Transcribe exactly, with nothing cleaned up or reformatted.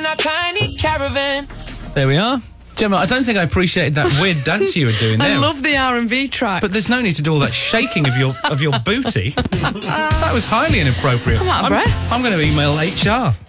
our tiny caravan. There we are. Gemma, I don't think I appreciated that weird dance you were doing there. I love the R and B tracks. But there's no need to do all that shaking of your of your booty. That was highly inappropriate. I'm out of I'm, breath. I'm going to email H R.